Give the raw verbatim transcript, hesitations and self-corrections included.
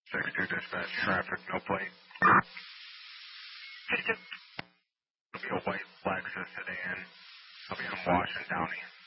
six two dispatch, traffic, no plate. It'll be a white Lexus sedan. It'll be in Washington County.